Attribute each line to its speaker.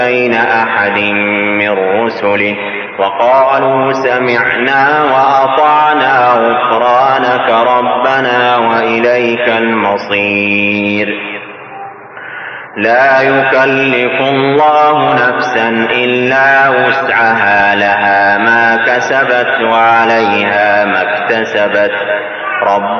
Speaker 1: بين أحد من رسله وقالوا سمعنا وأطعنا غفرانك ربنا وإليك المصير. لا يكلف الله نفسا إلا وسعها، لها ما كسبت وعليها ما اكتسبت.